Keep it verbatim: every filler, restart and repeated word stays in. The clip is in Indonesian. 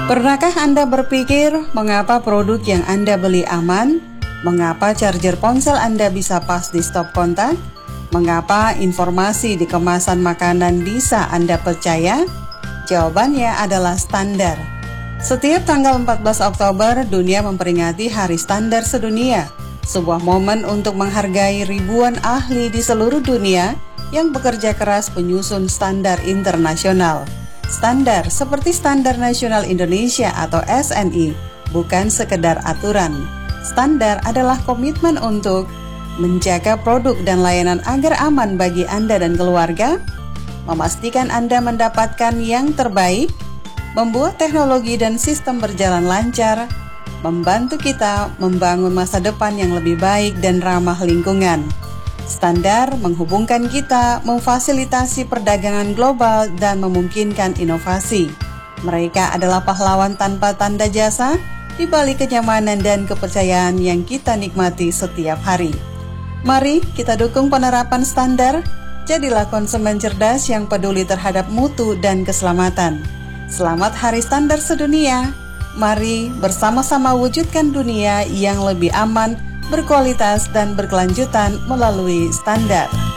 Pernahkah Anda berpikir mengapa produk yang Anda beli aman? Mengapa charger ponsel Anda bisa pas di stop kontak? Mengapa informasi di kemasan makanan bisa Anda percaya? Jawabannya adalah standar. Setiap tanggal empat belas Oktober, dunia memperingati Hari Standar Sedunia, sebuah momen untuk menghargai ribuan ahli di seluruh dunia yang bekerja keras menyusun standar internasional. Standar seperti Standar Nasional Indonesia atau S N I bukan sekedar aturan. Standar adalah komitmen untuk menjaga produk dan layanan agar aman bagi Anda dan keluarga, memastikan Anda mendapatkan yang terbaik, membuat teknologi dan sistem berjalan lancar, membantu kita membangun masa depan yang lebih baik dan ramah lingkungan. Standar menghubungkan kita, memfasilitasi perdagangan global, dan memungkinkan inovasi. Mereka adalah pahlawan tanpa tanda jasa di balik kenyamanan dan kepercayaan yang kita nikmati setiap hari. Mari kita dukung penerapan standar, jadilah konsumen cerdas yang peduli terhadap mutu dan keselamatan. Selamat Hari Standar Sedunia. Mari bersama-sama wujudkan dunia yang lebih aman, berkualitas dan berkelanjutan melalui standar.